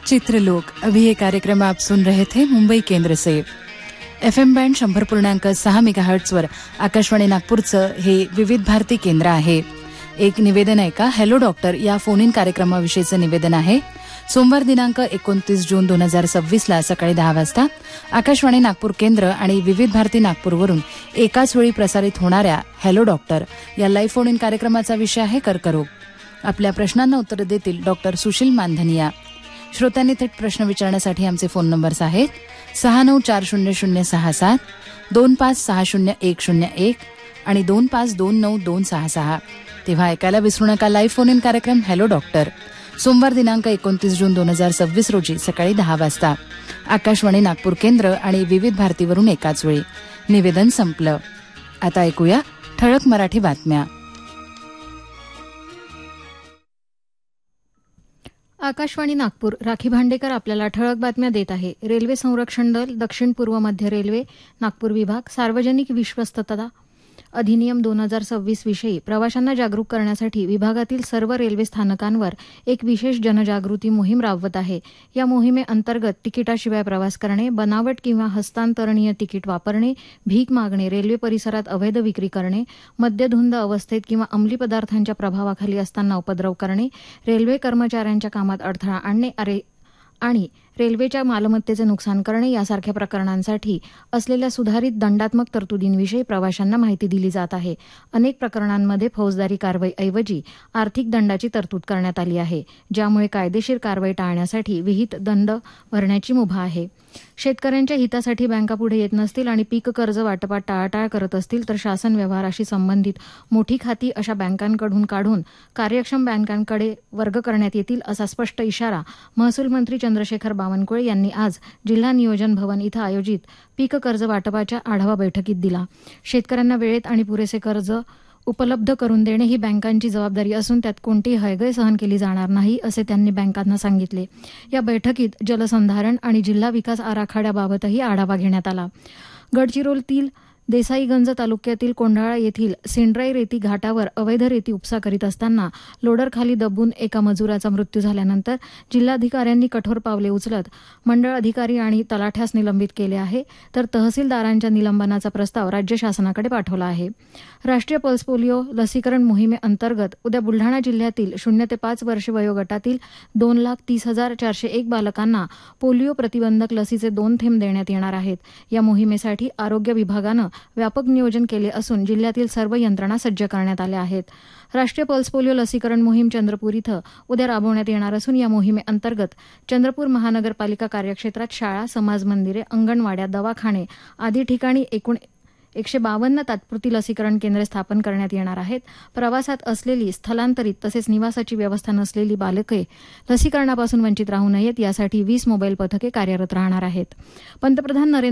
चित्रलोक अभी ये कार्यक्रम आप सुन रहे थे मुंबई केंद्र से। FM बँड 100.6 मेगाहर्ट्झवर आकाशवाणी नागपूरचं हे विविध भारती केंद्र आहे। एक निवेदन आहे का, हॅलो डॉक्टर या फोन इन कार्यक्रमाविषयीचं निवेदन आहे। सोमवार दिनांक 29 जून 2026 ला सकाळी 10 वाजता आकाशवाणी नागपूर केंद्र आणि विविध भारती नागपूरवरून एकाच वेळी प्रसारित होणाऱ्या हॅलो डॉक्टर या लाईव्ह फोन इन कार्यक्रमाचा विषय आहे कर्करोग। आपल्या प्रश्नांना उत्तर देतील डॉक्टर सुशील मानधनिया। श्रोत्यांनी थेट प्रश्न विचारण्यासाठी आमचे फोन नंबर्स आहेत 69400067, 25600101 आणि 25292266। तेव्हा ऐकायला विसरू नका लाईव्ह फोन इन कार्यक्रम हॅलो डॉक्टर, सोमवार दिनांक 29 जून 2026 रोजी सकाळी 10 वाजता आकाशवाणी नागपूर केंद्र आणि विविध भारतीवरून एकाच वेळी। निवेदन संपलं। आता ऐकूया ठळक मराठी बातम्या। आकाशवाणी नागपूर, राखी भांडेकर आपल्याला ठळक बातम्या देत आहे। रेल्वे संरक्षण दल, दक्षिण पूर्व मध्य रेल्वे, नागपूर विभाग, सार्वजनिक विश्वस्तता अधिनियम 2026 विषयी प्रवाशांना जागरूक करण्यासाठी विभागातील सर्व रेल्वे स्थानकांवर एक विशेष जनजागृती मोहीम राबवत आहे। या मोहिमेअंतर्गत तिकिटाशिवाय प्रवास करणे, बनावट किंवा हस्तांतरणीय तिकीट वापरणे, भीक मागणे, रेल्वे परिसरात अवैध विक्री करणे, मद्यधुंद अवस्थेत किंवा अंमली पदार्थांच्या प्रभावाखाली असताना उपद्रव करणे, रेल्वे कर्मचाऱ्यांच्या कामात अडथळा आणणे आणि रेल्वेच्या मालमत्तेचे नुकसान करणे यासारख्या प्रकरणांसाठी असलेल्या सुधारित दंडात्मक तरतुदींविषयी प्रवाशांना माहिती दिली जात आहे। अनेक प्रकरणांमध्ये फौजदारी कारवाईऐवजी आर्थिक दंडाची तरतूद करण्यात आली आहे, ज्यामुळे कायदेशीर कारवाई टाळण्यासाठी विहित दंड भरण्याची मुभा आहे। शेतकऱ्यांच्या हितासाठी बँका पुढे येत नसतील आणि पीक कर्ज वाटपात टाळाटाळ करत असतील तर शासन व्यवहाराशी संबंधित मोठी खाती अशा बँकांकडून काढून कार्यक्षम बँकांकडे वर्ग करण्यात येतील, असा स्पष्ट इशारा महसूल मंत्री चंद्रशेखर बावनकुळे यांनी आज जिल्हा नियोजन भवन इथं आयोजित पीक कर्ज वाटपाच्या आढावा बैठकीत दिला। शेतकऱ्यांना वेळेत आणि पुरेसे कर्ज उपलब्ध करून देणे ही बँकांची जबाबदारी असून त्यात कोणतीही हयगय सहन केली जाणार नाही, असे त्यांनी बँकांना सांगितले। या बैठकीत जलसंधारण आणि जिल्हा विकास आराखड्याबाबतही आढावा घेण्यात आला। गडचिरोलीतील देसाईगंज तालुक्यातील कोंढाळा येथील सिंडराई रेती घाटावर अवैध रेती उपसा करीत असताना लोडरखाली दबून एका मजुराचा मृत्यू झाल्यानंतर जिल्हाधिकाऱ्यांनी कठोर पावले उचलत मंडळ अधिकारी आणि तलाठ्यास निलंबित केले आहे, तर तहसीलदारांच्या निलंबनाचा प्रस्ताव राज्य शासनाकडे पाठवला आहे। राष्ट्रीय पल्स पोलिओ लसीकरण मोहिमेअंतर्गत उद्या बुलढाणा जिल्ह्यातील 0 ते 5 वर्षे वयोगटातील 2,30,401 बालकांना पोलिओ प्रतिबंधक लसीचे 2 थेंब देण्यात येणार आहेत। या मोहिमेसाठी आरोग्य विभागानं व्यापक नियोजन केले असून जिल्ह्यातील सर्व यंत्रणा सज्ज करण्यात आल्या आहेत। राष्ट्रीय पल्स पोलिओ लसीकरण मोहीम चंद्रपूर इथं उद्या राबवण्यात येणार असून या मोहिमेअंतर्गत चंद्रपूर महानगरपालिका कार्यक्षेत्रात शाळा, समाज मंदिरे, अंगणवाड्या, दवाखाने आदी ठिकाणी एकूण 152 तात्पुरती लसीकरण केंद्रे स्थापन करण्यात येणार आहेत। प्रवासात असलेली, स्थलांतरित तसेच निवासाची व्यवस्था नसलेली बालके लसीकरणापासून वंचित राहू नयेत यासाठी 20 मोबाईल पथके कार्यरत राहणार आहेत। पंतप्रधान नरेंद्र